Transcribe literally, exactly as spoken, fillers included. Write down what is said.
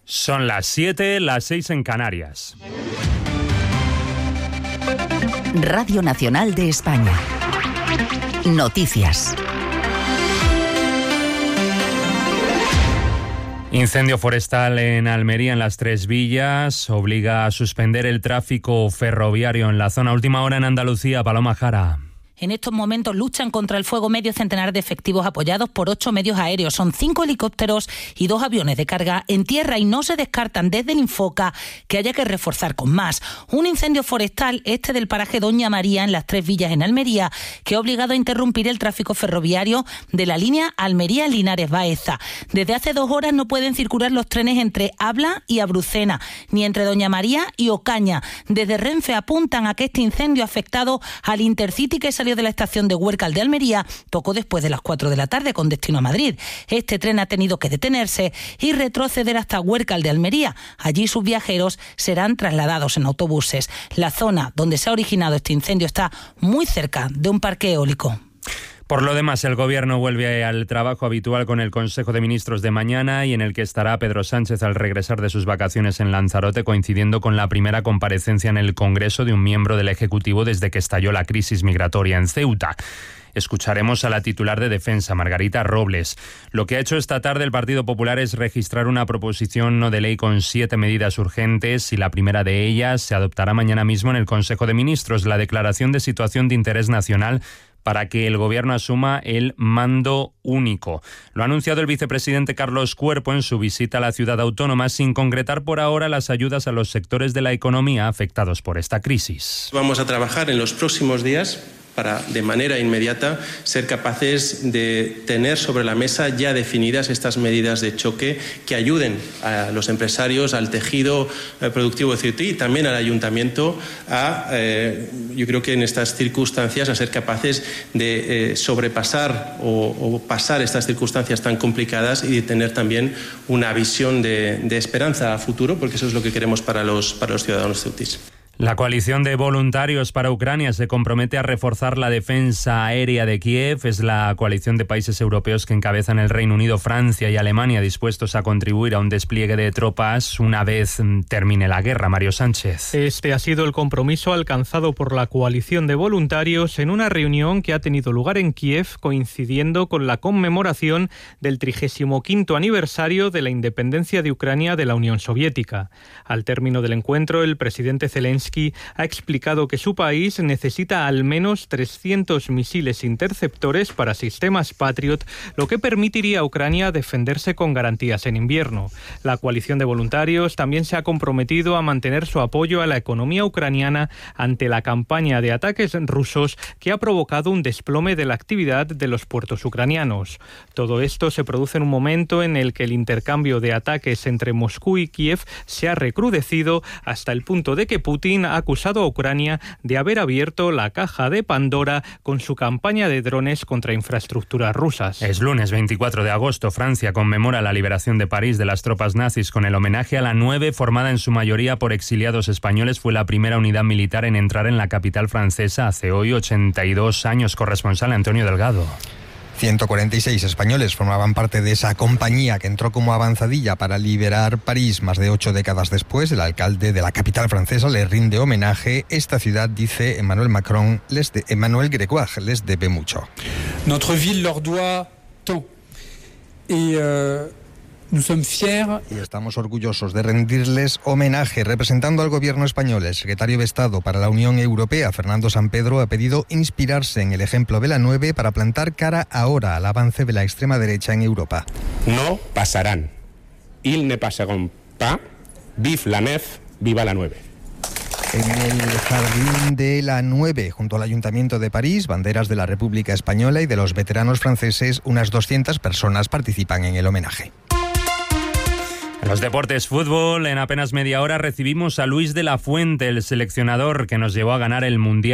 Son las siete, las seis en Canarias. Radio Nacional de España. Noticias. Incendio forestal en Almería, en las Tres Villas, obliga a suspender el tráfico ferroviario en la zona. Última hora en Andalucía, Paloma Jara. En estos momentos luchan contra el fuego medio centenar de efectivos apoyados por ocho medios aéreos. Son cinco helicópteros y dos aviones de carga en tierra y no se descartan desde el Infoca que haya que reforzar con más. Un incendio forestal, este del paraje Doña María en las Tres Villas en Almería, que ha obligado a interrumpir el tráfico ferroviario de la línea Almería-Linares-Baeza. Desde hace dos horas no pueden circular los trenes entre Abla y Abrucena, ni entre Doña María y Ocaña. Desde Renfe apuntan a que este incendio ha afectado al Intercity que salió de la estación de Huércal de Almería poco después de las cuatro de la tarde con destino a Madrid. Este tren ha tenido que detenerse y retroceder hasta Huércal de Almería. Allí sus viajeros serán trasladados en autobuses. La zona donde se ha originado este incendio está muy cerca de un parque eólico. Por lo demás, el Gobierno vuelve al trabajo habitual con el Consejo de Ministros de mañana y en el que estará Pedro Sánchez al regresar de sus vacaciones en Lanzarote, coincidiendo con la primera comparecencia en el Congreso de un miembro del Ejecutivo desde que estalló la crisis migratoria en Ceuta. Escucharemos a la titular de Defensa, Margarita Robles. Lo que ha hecho esta tarde el Partido Popular es registrar una proposición no de ley con siete medidas urgentes y la primera de ellas se adoptará mañana mismo en el Consejo de Ministros, la declaración de situación de interés nacional para que el Gobierno asuma el mando único. Lo ha anunciado el vicepresidente Carlos Cuerpo en su visita a la ciudad autónoma, sin concretar por ahora las ayudas a los sectores de la economía afectados por esta crisis. Vamos a trabajar en los próximos días para, de manera inmediata, ser capaces de tener sobre la mesa ya definidas estas medidas de choque que ayuden a los empresarios, al tejido productivo de Ceuta y también al ayuntamiento a, eh, yo creo que en estas circunstancias, a ser capaces de eh, sobrepasar o, o pasar estas circunstancias tan complicadas y de tener también una visión de, de esperanza a futuro, porque eso es lo que queremos para los, para los ciudadanos ceutíes. La coalición de voluntarios para Ucrania se compromete a reforzar la defensa aérea de Kiev. Es la coalición de países europeos que encabezan el Reino Unido, Francia y Alemania, dispuestos a contribuir a un despliegue de tropas una vez termine la guerra. Mario Sánchez. Este ha sido el compromiso alcanzado por la coalición de voluntarios en una reunión que ha tenido lugar en Kiev, coincidiendo con la conmemoración del trigésimo quinto aniversario de la independencia de Ucrania de la Unión Soviética. Al término del encuentro, el presidente Zelensky ha explicado que su país necesita al menos trescientos misiles interceptores para sistemas Patriot, lo que permitiría a Ucrania defenderse con garantías en invierno. La coalición de voluntarios también se ha comprometido a mantener su apoyo a la economía ucraniana ante la campaña de ataques rusos que ha provocado un desplome de la actividad de los puertos ucranianos. Todo esto se produce en un momento en el que el intercambio de ataques entre Moscú y Kiev se ha recrudecido hasta el punto de que Putin ha acusado a Ucrania de haber abierto la caja de Pandora con su campaña de drones contra infraestructuras rusas. Es lunes veinticuatro de agosto. Francia conmemora la liberación de París de las tropas nazis con el homenaje a la nueve, formada en su mayoría por exiliados españoles. Fue la primera unidad militar en entrar en la capital francesa hace hoy ochenta y dos años. Corresponsal Antonio Delgado. ciento cuarenta y seis españoles formaban parte de esa compañía que entró como avanzadilla para liberar París. Más de ocho décadas después, el alcalde de la capital francesa le rinde homenaje. Esta ciudad, dice Emmanuel Macron, les de, Emmanuel Grégoire, les debe mucho. Notre ville leur doit tant. Et euh... Y estamos orgullosos de rendirles homenaje. Representando al gobierno español, el secretario de Estado para la Unión Europea, Fernando Sampedro, ha pedido inspirarse en el ejemplo de la nueve para plantar cara ahora al avance de la extrema derecha en Europa. No pasarán. Ils ne passeront pas. Vive la neuf, viva la nueve. En el jardín de la nueve, junto al Ayuntamiento de París, banderas de la República Española y de los veteranos franceses, unas doscientas personas participan en el homenaje. En los deportes, fútbol, en apenas media hora recibimos a Luis de la Fuente, el seleccionador que nos llevó a ganar el Mundial